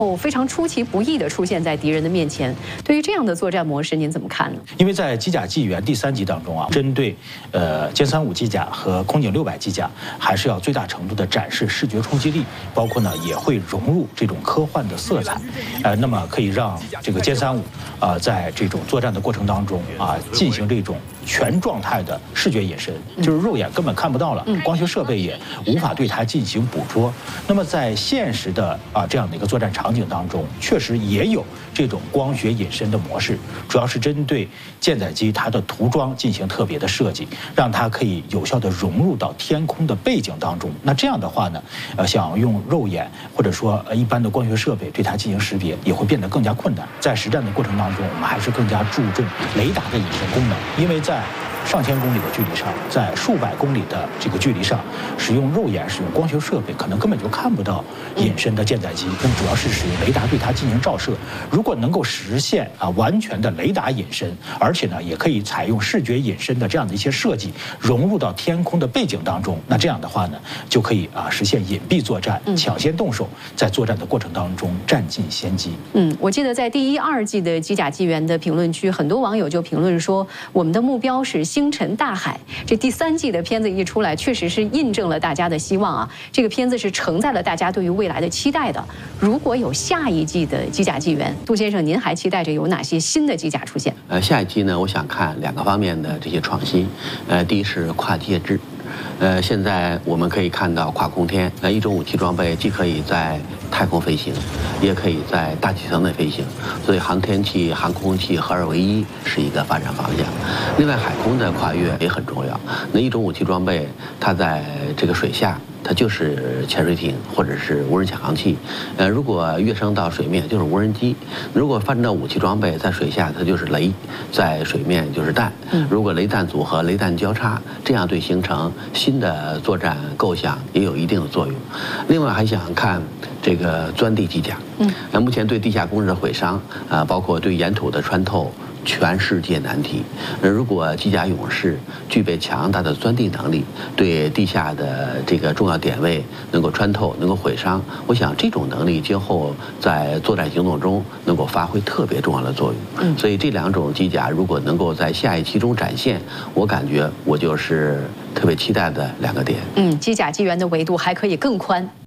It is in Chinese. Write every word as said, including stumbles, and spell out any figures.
哦，非常出其不意地出现在敌人的面前。对于这样的作战模式，您怎么看呢？ 因为在机甲纪元第三集当中啊，针对呃歼三五机甲和空警六百机甲，还是要最大程度的展示视觉冲击力，包括呢也会融入这种科幻的色彩，呃，那么可以让这个歼三五啊在这种作战的过程当中啊进行这种全状态的视觉隐身，就是肉眼根本看不到了，光学设备也无法对它进行捕捉。那么在现实的啊这样的一个作战场景当中，确实也有这种光学隐身的模式，主要是针对舰载机它的涂装进行特别的设计，让它可以有效地融入到天空的背景当中。那这样的话呢，呃，想用肉眼或者说呃一般的光学设备对它进行识别，也会变得更加困难。在实战的过程当中，我们还是更加注重雷达的隐身功能，因为在上千公里的距离上，在数百公里的这个距离上，使用肉眼、使用光学设备，可能根本就看不到隐身的舰载机。那么主要是使用雷达对它进行照射。如果能够实现啊完全的雷达隐身，而且呢也可以采用视觉隐身的这样的一些设计，融入到天空的背景当中，那这样的话呢，就可以啊实现隐蔽作战，抢先动手，在作战的过程当中占尽先机。 嗯，我记得在第一、二季的机甲纪元的评论区，很多网友就评论说，我们的目标是星辰大海。这第三季的片子一出来，确实是印证了大家的希望啊。这个片子是承载了大家对于未来的期待的。如果有下一季的机甲纪元，杜先生，您还期待着有哪些新的机甲出现？ 呃，下一季呢，我想看两个方面的这些创新。呃，第一是跨界制。呃，现在我们可以看到跨空天，呃，一种武器装备既可以在太空飞行，也可以在大气层内飞行，所以航天器、航空器合二为一是一个发展方向。另外，海空的跨越也很重要。那一种武器装备，它在这个水下，它就是潜水艇或者是无人潜航器，呃，如果跃升到水面就是无人机。如果发展到武器装备，在水下它就是雷，在水面就是弹。如果雷弹组合、雷弹交叉，这样对形成新的作战构想也有一定的作用。另外还想看这个钻地机甲，嗯，那目前对地下工事的毁伤，啊，包括对岩土的穿透，全世界难题。如果机甲勇士具备强大的钻地能力，对地下的这个重要点位能够穿透、能够毁伤，我想这种能力今后在作战行动中能够发挥特别重要的作用。嗯，所以这两种机甲如果能够在下一期中展现，我感觉我就是特别期待的两个点。 嗯，机甲纪元的维度还可以更宽。